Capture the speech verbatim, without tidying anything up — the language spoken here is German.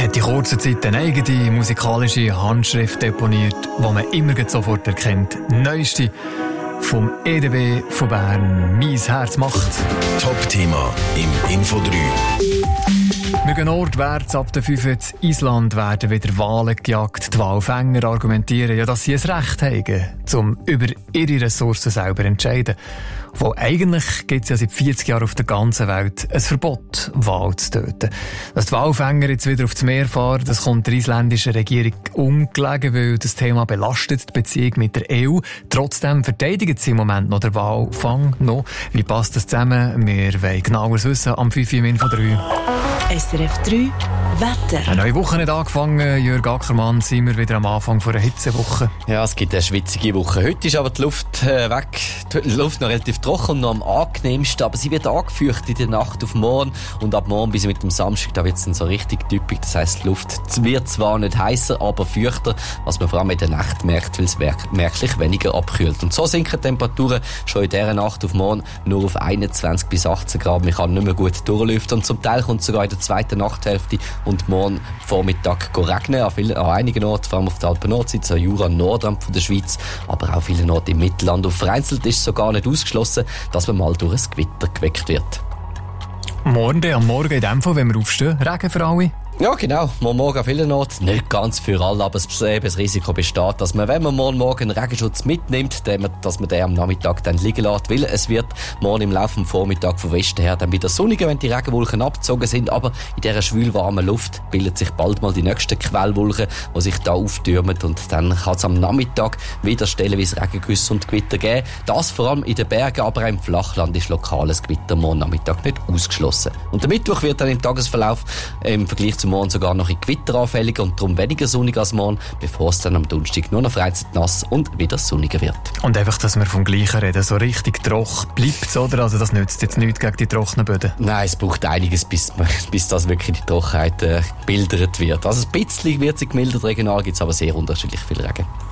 hat in kurzer Zeit eine eigene musikalische Handschrift deponiert, die man immer sofort erkennt. Neueste vom E D B von Bern. «Mein Herz macht». Top-Thema im Info drei. Wir gehen nordwärts ab der fünf in Island werden wieder Wale gejagt. Die Walfänger argumentieren ja, dass sie ein Recht haben, um über ihre Ressourcen selber zu entscheiden. Wo eigentlich gibt es ja seit vierzig Jahren auf der ganzen Welt ein Verbot, Wale zu töten. Dass die Walfänger jetzt wieder aufs Meer fahren, das kommt der isländischen Regierung ungelegen, weil das Thema belastet die Beziehung mit der E U. Trotzdem verteidigen sie im Moment noch den Walfang noch. Wie passt das zusammen? Wir wollen genaueres wissen am fünf im Info drei. S R F drei Wetter. Eine neue Woche nicht angefangen. Jörg Ackermann, sind wir wieder am Anfang von einer Hitzewoche. Ja, es gibt eine schwitzige Woche. Heute ist aber die Luft äh, weg. Die Luft noch relativ trocken und noch am angenehmsten. Aber sie wird angefeuchtet in der Nacht auf morgen. Und ab morgen bis mit dem Samstag, da wird es dann so richtig typisch. Das heisst, die Luft wird zwar nicht heißer, aber feuchter. Was man vor allem in der Nacht merkt, weil es merklich weniger abkühlt. Und so sinken die Temperaturen schon in dieser Nacht auf morgen nur auf einundzwanzig bis achtzehn Grad. Man kann nicht mehr gut durchlüften. Und zum Teil kommt es sogar in der zweiten Nachthälfte und morgen Vormittag regnen. An, vielen, an einigen Orten, vor allem auf der Alpen-Nordseite, Jura, Nordrand von der Schweiz, aber auch vielen Orten im Mittelland. Und vereinzelt ist es sogar nicht ausgeschlossen, dass man mal durch ein Gewitter geweckt wird. Morgen, am Morgen in dem Fall, wenn wir aufstehen, Regen für alle? Ja, genau. Morgen an vielen Orten. Nicht ganz für alle, aber das Risiko besteht, dass man, wenn man morgen Morgen einen Regenschutz mitnimmt, dass man den am Nachmittag dann liegen lässt, weil es wird morgen im Laufe des Vormittags von Westen her dann wieder sonniger, wenn die Regenwolken abgezogen sind, aber in dieser schwülwarmen Luft bildet sich bald mal die nächsten Quellwolken, die sich da auftürmen und dann kann es am Nachmittag wieder stellenweise Regengüsse und Gewitter geben. Das vor allem in den Bergen, aber auch im Flachland ist lokales Gewitter morgen Nachmittag nicht ausgeschlossen. Und der Mittwoch wird dann im Tagesverlauf im Vergleich zum morgen sogar noch in Gewitter anfällig und darum weniger sonnig als morgen, bevor es dann am Donnerstag nur noch vereinzelt nass und wieder sonniger wird. Und einfach, dass wir vom Gleichen reden, so richtig trocken bleibt, oder? Also das nützt jetzt nichts gegen die trockenen Böden? Nein, es braucht einiges, bis, bis das wirklich die Trockenheit äh, gemildert wird. Also ein bisschen wird sie gemildert, regional gibt es aber sehr unterschiedlich viel Regen.